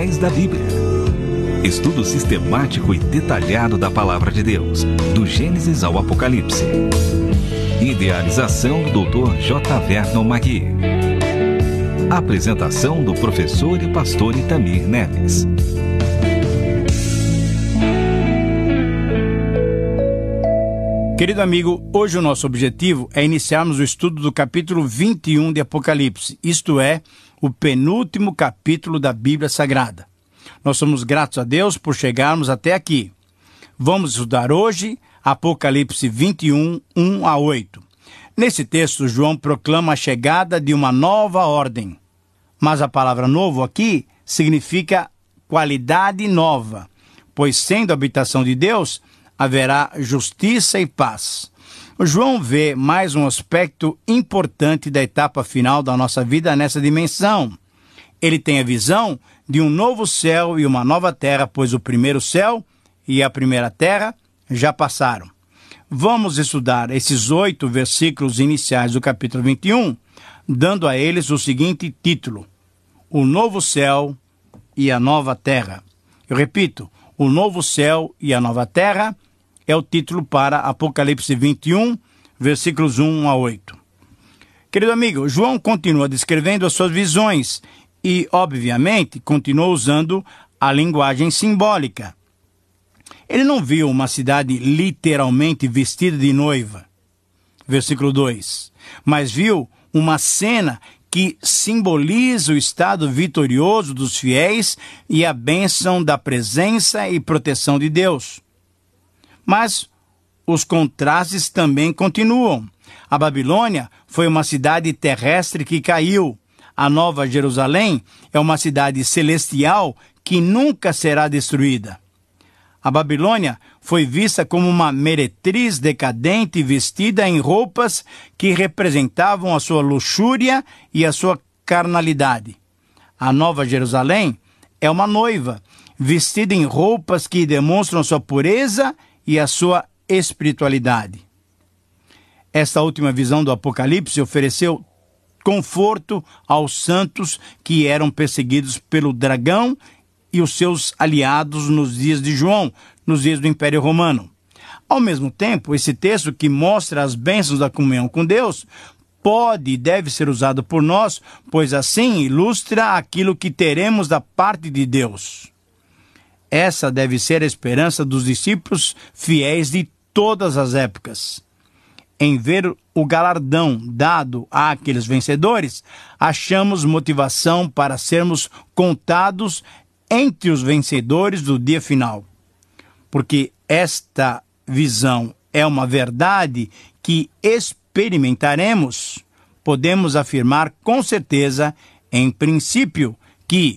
da Bíblia. Estudo sistemático e detalhado da Palavra de Deus, do Gênesis ao Apocalipse. Idealização do Dr. J. Vernon Magui. Apresentação do professor e pastor Itamir Neves. Querido amigo, hoje o nosso objetivo é iniciarmos o estudo do capítulo 21 de Apocalipse, isto é, o penúltimo capítulo da Bíblia Sagrada. Nós somos gratos a Deus por chegarmos até aqui. Vamos estudar hoje Apocalipse 21, 1 a 8. Nesse texto, João proclama a chegada de uma nova ordem. Mas a palavra novo aqui significa qualidade nova, pois sendo a habitação de Deus, haverá justiça e paz. João vê mais um aspecto importante da etapa final da nossa vida nessa dimensão. Ele tem a visão de um novo céu e uma nova terra, pois o primeiro céu e a primeira terra já passaram. Vamos estudar esses 8 versículos iniciais do capítulo 21, dando a eles o seguinte título: O novo céu e a nova terra. Eu repito, o novo céu e a nova terra é o título para Apocalipse 21, versículos 1 a 8. Querido amigo, João continua descrevendo as suas visões e, obviamente, continua usando a linguagem simbólica. Ele não viu uma cidade literalmente vestida de noiva, versículo 2, mas viu uma cena que simboliza o estado vitorioso dos fiéis e a bênção da presença e proteção de Deus. Mas os contrastes também continuam. A Babilônia foi uma cidade terrestre que caiu. A Nova Jerusalém é uma cidade celestial que nunca será destruída. A Babilônia foi vista como uma meretriz decadente vestida em roupas que representavam a sua luxúria e a sua carnalidade. A Nova Jerusalém é uma noiva vestida em roupas que demonstram sua pureza e a sua espiritualidade. Esta última visão do Apocalipse ofereceu conforto aos santos que eram perseguidos pelo dragão e os seus aliados nos dias de João, nos dias do Império Romano. Ao mesmo tempo, esse texto que mostra as bênçãos da comunhão com Deus pode e deve ser usado por nós, pois assim ilustra aquilo que teremos da parte de Deus. Essa deve ser a esperança dos discípulos fiéis de todas as épocas. Em ver o galardão dado àqueles vencedores, achamos motivação para sermos contados entre os vencedores do dia final. Porque esta visão é uma verdade que experimentaremos, podemos afirmar com certeza, em princípio, que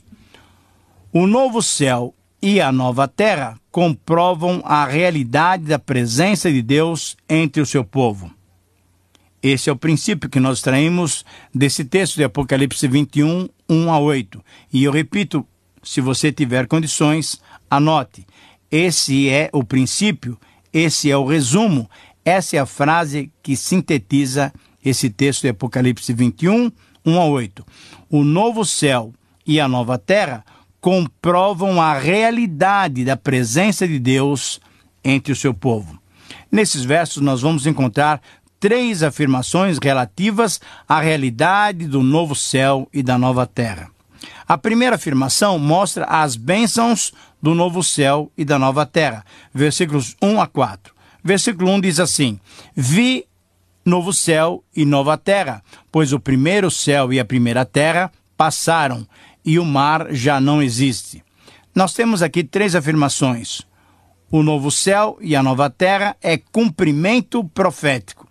o novo céu e a nova terra comprovam a realidade da presença de Deus entre o seu povo. Esse é o princípio que nós extraímos desse texto de Apocalipse 21, 1 a 8. E eu repito, se você tiver condições, anote. Esse é o princípio, esse é o resumo, essa é a frase que sintetiza esse texto de Apocalipse 21, 1 a 8. O novo céu e a nova terra comprovam a realidade da presença de Deus entre o seu povo. Nesses versos nós vamos encontrar 3 afirmações relativas à realidade do novo céu e da nova terra. A primeira afirmação mostra as bênçãos do novo céu e da nova terra, versículos 1 a 4. Versículo 1 diz assim: Vi novo céu e nova terra, pois o primeiro céu e a primeira terra passaram, e o mar já não existe. Nós temos aqui 3 afirmações. O novo céu e a nova terra é cumprimento profético.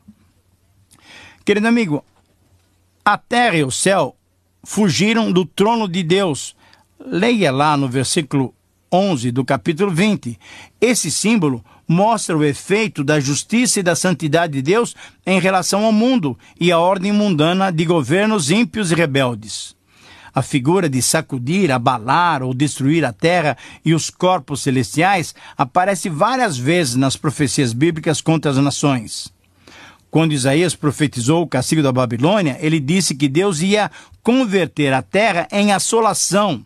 Querido amigo, a terra e o céu fugiram do trono de Deus. Leia lá no versículo 11 do capítulo 20. Esse símbolo mostra o efeito da justiça e da santidade de Deus em relação ao mundo e à ordem mundana de governos ímpios e rebeldes. A figura de sacudir, abalar ou destruir a terra e os corpos celestiais aparece várias vezes nas profecias bíblicas contra as nações. Quando Isaías profetizou o castigo da Babilônia, ele disse que Deus ia converter a terra em assolação